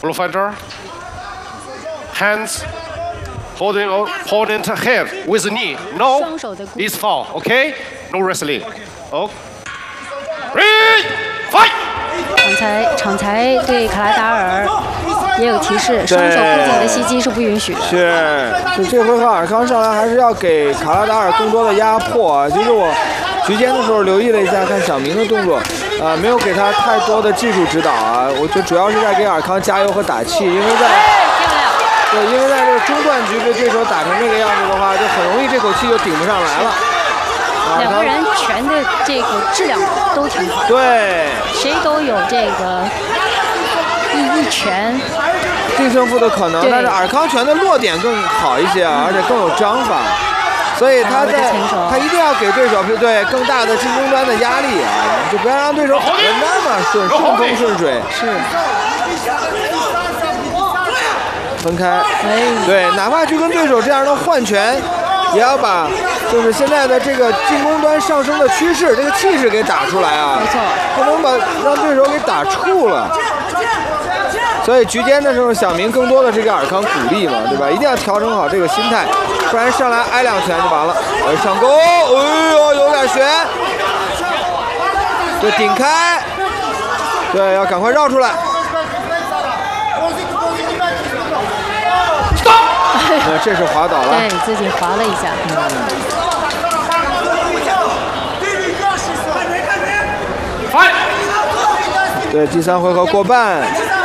Blue fighter. Hands holding opponent head with knee. No, it's foul. Okay, no wrestling. Oh. Ready, fight. 场裁对卡拉达尔也有提示，双手不紧的袭击是不允许的。 是，就这回合尔康上来还是要给卡拉达尔更多的压迫啊。其实我局间的时候留意了一下，看小明的动作，没有给他太多的技术指导啊。我觉得主要是在给尔康加油和打气，因为在这个中段局被对手打成这个样子的话，就很容易这口气就顶不上来了。 两个人拳的这个质量都挺好， 对， 谁都有这个一拳定胜负的可能，但是尔康拳的落点更好一些，而且更有章法，所以他一定要给对手更大的进攻端的压力啊，就不要让对手打得那么顺风顺水。 是。 分开，对，哪怕去跟对手这样的换拳，也要把就是现在的这个进攻端上升的趋势，这个气势给打出来啊！ 没错， 不能让对手给打怵了。所以局间的时候，小明更多的是给尔康鼓励嘛，对吧？一定要调整好这个心态，不然上来挨两拳就完了。上勾，哎呦，有点悬，对，顶开，对，要赶快绕出来。这是滑倒了， 对自己滑了一下。 对，第3回合过半。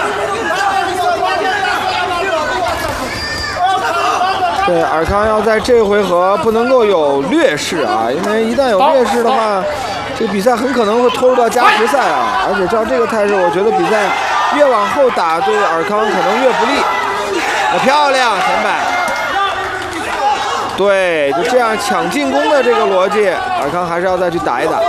对，尔康要在这回合不能够有劣势啊，因为一旦有劣势的话，这个比赛很可能会拖入到加时赛啊。而且照这个态势，我觉得比赛越往后打，对尔康可能越不利。漂亮，前摆。对，就这样抢进攻的这个逻辑，尔康还是要再去打一打。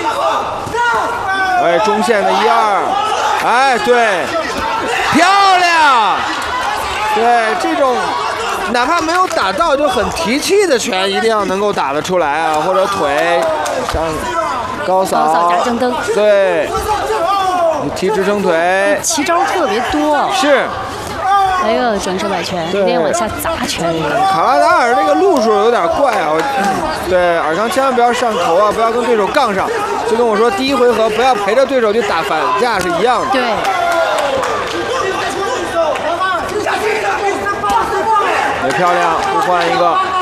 哎，中线的1-2，哎，对，漂亮。对，这种哪怕没有打到就很提气的拳，一定要能够打得出来啊，或者腿上高扫加正蹬。 对，你踢支撑腿， 奇招特别多。 是。 哎呦，转手摆拳，有点往下砸拳。 卡拉达尔这个路数有点怪啊，对，尔康千万不要上头啊，不要跟对手杠上，就跟我说第1回合不要陪着对手去打反架是一样的。 对。 也漂亮，互换一个。